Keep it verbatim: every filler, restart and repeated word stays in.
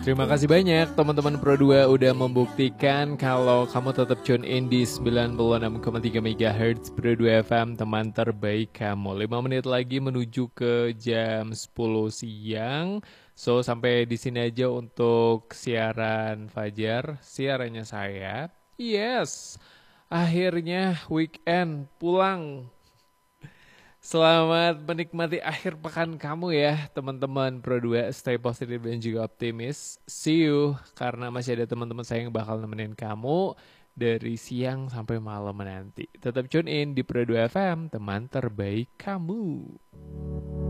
Terima kasih banyak teman-teman Pro dua udah membuktikan kalau kamu tetap tune in di sembilan puluh enam koma tiga MHz Pro dua F M, teman terbaik kamu. lima menit lagi menuju ke jam sepuluh siang. So, sampai di sini aja untuk siaran Fajar, siarannya saya. Yes, akhirnya weekend pulang. Selamat menikmati akhir pekan kamu ya teman-teman Pro dua. Stay positif dan juga optimis. See you, karena masih ada teman-teman saya yang bakal nemenin kamu dari siang sampai malam nanti. Tetap tune in di Pro dua F M, teman terbaik kamu.